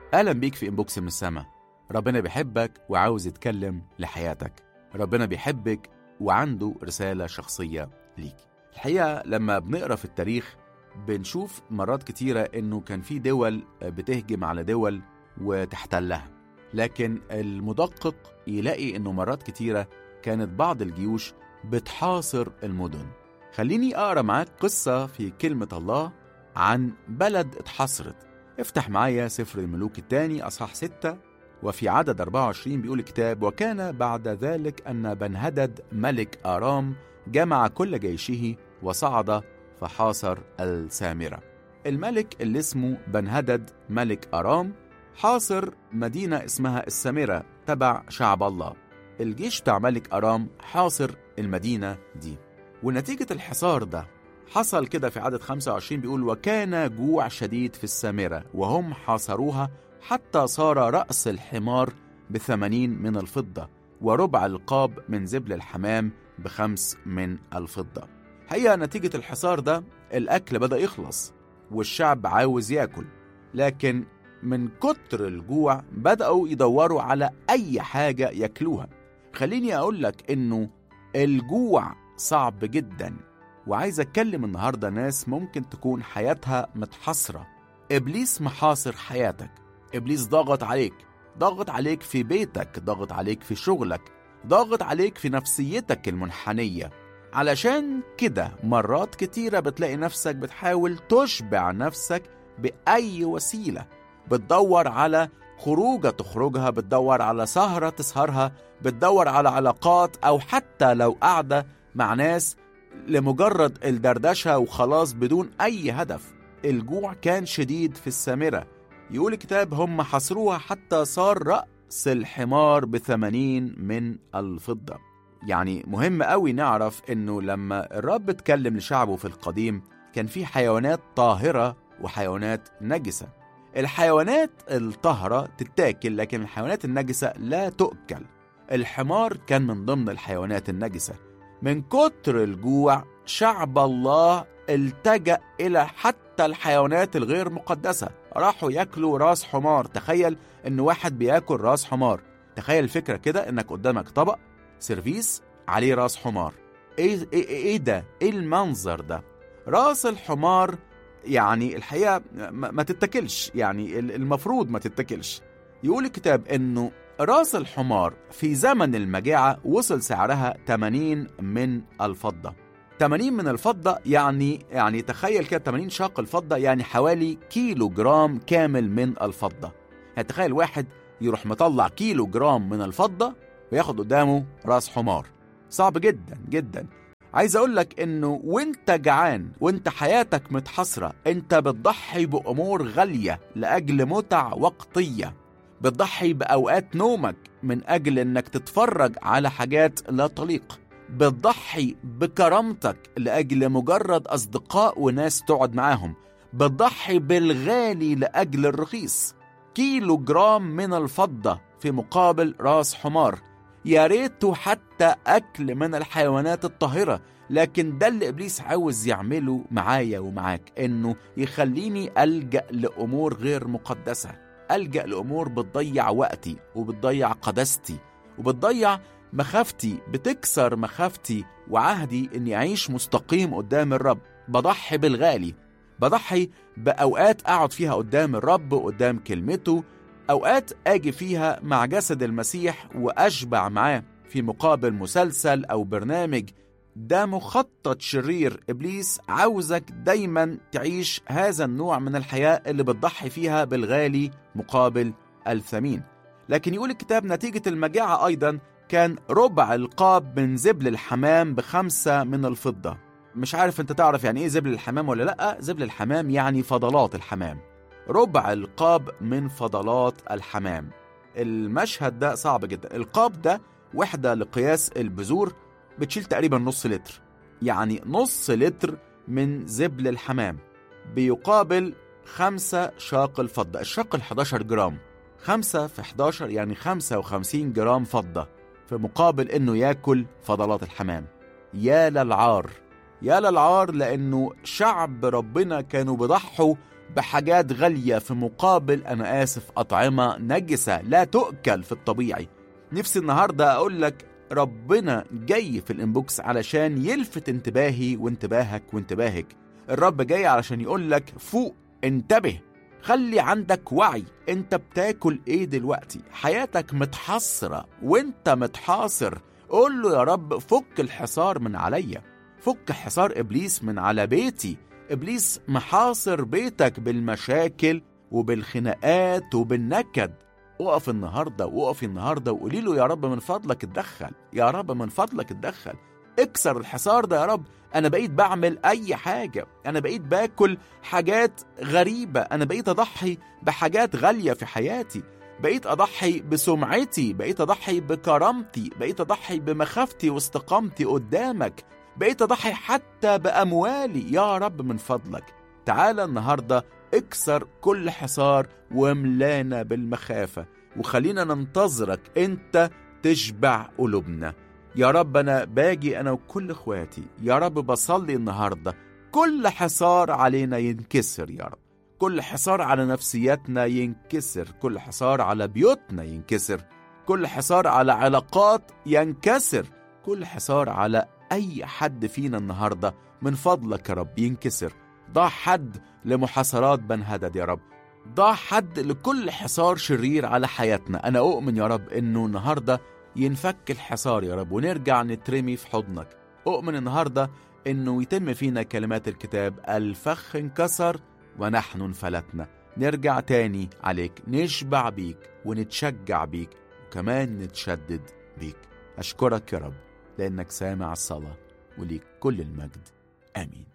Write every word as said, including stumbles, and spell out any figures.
أهلا بيك في إنبوكس من السما. ربنا بيحبك وعاوز يتكلم لحياتك. ربنا بيحبك وعنده رسالة شخصية ليك. الحقيقة لما بنقرأ في التاريخ بنشوف مرات كتيرة إنه كان في دول بتهجم على دول وتحتلها، لكن المدقق يلاقي إنه مرات كتيرة كانت بعض الجيوش بتحاصر المدن. خليني أقرأ معاك قصة في كلمة الله عن بلد اتحصرت. افتح معايا سفر الملوك الثاني أصحاح ستة، وفي عدد أربعة وعشرين بيقول الكتاب: وكان بعد ذلك أن بنهدد ملك آرام جمع كل جيشه وصعد فحاصر السامرة. الملك اللي اسمه بنهدد ملك آرام حاصر مدينة اسمها السامرة تبع شعب الله. الجيش بتاع ملك آرام حاصر المدينة دي، ونتيجة الحصار ده حصل كده في عدد خمسة وعشرين بيقول: وكان جوع شديد في السامرة وهم حاصروها حتى صار رأس الحمار بثمانين من الفضة، وربع القاب من زبل الحمام بخمس من الفضة. هي نتيجة الحصار ده الأكل بدأ يخلص والشعب عاوز يأكل، لكن من كتر الجوع بدأوا يدوروا على أي حاجة يأكلوها. خليني أقول لك إنه الجوع صعب جدا، وعايز أتكلم النهاردة ناس ممكن تكون حياتها متحصرة. إبليس محاصر حياتك، إبليس ضاغط عليك، ضاغط عليك في بيتك، ضاغط عليك في شغلك، ضاغط عليك في نفسيتك المنحنية. علشان كده مرات كتيرة بتلاقي نفسك بتحاول تشبع نفسك بأي وسيلة، بتدور على خروجة تخرجها، بتدور على سهرة تسهرها، بتدور على علاقات، أو حتى لو قاعدة مع ناس لمجرد الدردشة وخلاص بدون أي هدف. الجوع كان شديد في السامرة. يقول الكتاب: هم حصروها حتى صار رأس الحمار بثمانين من الفضة. يعني مهم قوي نعرف إنه لما الرب اتكلم لشعبه في القديم كان في حيوانات طاهرة وحيوانات نجسة. الحيوانات الطاهرة تتاكل، لكن الحيوانات النجسة لا تؤكل. الحمار كان من ضمن الحيوانات النجسة. من كتر الجوع شعب الله التجأ إلى حتى الحيوانات الغير مقدسة، راحوا يأكلوا راس حمار. تخيل إن واحد بيأكل راس حمار. تخيل الفكرة كده، إنك قدامك طبق سيرفيس عليه راس حمار. إيه, إيه, إيه ده؟ إيه المنظر ده؟ راس الحمار يعني الحقيقة ما, ما تتكلش، يعني المفروض ما تتكلش. يقول الكتاب إنه راس الحمار في زمن المجاعة وصل سعرها ثمانين من الفضة. ثمانين من الفضة يعني يعني تخيل كده ثمانين شاق الفضة يعني حوالي كيلو جرام كامل من الفضة. يعني تخيل واحد يروح مطلع كيلو جرام من الفضة وياخد قدامه راس حمار. صعب جدا جدا. عايز أقولك إنه وإنت جعان وإنت حياتك متحصرة، إنت بتضحي بأمور غالية لأجل متع وقتية، بتضحي بأوقات نومك من أجل إنك تتفرج على حاجات لا تليق، بتضحي بكرامتك لأجل مجرد أصدقاء وناس تقعد معاهم، بتضحي بالغالي لأجل الرخيص. كيلو جرام من الفضة في مقابل راس حمار. يا ريته حتى أكل من الحيوانات الطاهرة، لكن ده اللي إبليس عاوز يعمله معايا ومعاك، إنه يخليني ألجأ لأمور غير مقدسة، ألجأ لأمور بتضيع وقتي وبتضيع قداستي وبتضيع مخافتي، بتكسر مخافتي وعهدي إني أعيش مستقيم قدام الرب. بضحي بالغالي، بضحي بأوقات أقعد فيها قدام الرب وقدام كلمته، أوقات أجي فيها مع جسد المسيح وأشبع معاه في مقابل مسلسل أو برنامج. ده مخطط شرير. إبليس عاوزك دايما تعيش هذا النوع من الحياة اللي بتضحي فيها بالغالي مقابل الثمين. لكن يقول الكتاب نتيجة المجاعة أيضا كان ربع القاب من زبل الحمام بخمسة من الفضة. مش عارف انت تعرف يعني ايه زبل الحمام ولا لأ؟ زبل الحمام يعني فضلات الحمام. ربع القاب من فضلات الحمام. المشهد ده صعب جدا. القاب ده وحدة لقياس البذور بتشيل تقريبا نص لتر، يعني نص لتر من زبل الحمام بيقابل خمسة شاق الفضة. الشاق الحداشر جرام، خمسة في حداشر يعني خمسة وخمسين جرام فضة، في مقابل انه ياكل فضلات الحمام. يا للعار، يا للعار، لانه شعب ربنا كانوا بيضحوا بحاجات غالية في مقابل أنا آسف أطعمة نجسة لا تؤكل في الطبيعي. نفسي النهاردة أقول لك ربنا جاي في الانبوكس علشان يلفت انتباهي وانتباهك وانتباهك. الرب جاي علشان يقول لك فوق، انتبه، خلي عندك وعي. انت بتاكل ايه دلوقتي؟ حياتك متحصرة وانت متحاصر. قول له يا رب فك الحصار من عليا، فك حصار إبليس من على بيتي. إبليس محاصر بيتك بالمشاكل وبالخناقات وبالنكد. وقف النهاردة وقف النهاردة وقولي له يا رب من فضلك اتدخل، يا رب من فضلك اتدخل، اكسر الحصار ده يا رب. أنا بقيت بعمل أي حاجة، أنا بقيت باكل حاجات غريبة، أنا بقيت أضحي بحاجات غالية في حياتي، بقيت أضحي بسمعتي، بقيت أضحي بكرامتي، بقيت أضحي بمخافتي واستقامتي قدامك، بقيت أضحي حتى بأموالي. يا رب من فضلك تعالى النهاردة اكسر كل حصار واملانا بالمخافة، وخلينا ننتظرك انت تشبع قلوبنا. يا رب أنا باجي أنا وكل اخواتي، يا رب بصلي النهاردة كل حصار علينا ينكسر، يا رب كل حصار على نفسياتنا ينكسر، كل حصار على بيوتنا ينكسر، كل حصار على علاقات ينكسر، كل حصار على أي حد فينا النهاردة من فضلك يا رب ينكسر. ضع حد لمحاصرات بن هدد يا رب، ضع حد لكل حصار شرير على حياتنا. أنا أؤمن يا رب إنه النهاردة ينفك الحصار يا رب ونرجع نترمي في حضنك. أؤمن النهاردة إنه يتم فينا كلمات الكتاب الفخ انكسر ونحن انفلتنا. نرجع تاني عليك، نشبع بيك ونتشجع بيك وكمان نتشدد بيك. أشكرك يا رب لأنك سامع الصلاة، وليك كل المجد. آمين.